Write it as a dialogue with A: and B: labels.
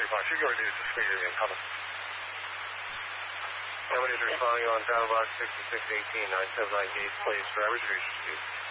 A: box. You can already display your incoming. Somebody's responding on Battle Box 6618, 979 Gate Place, driver's reached you.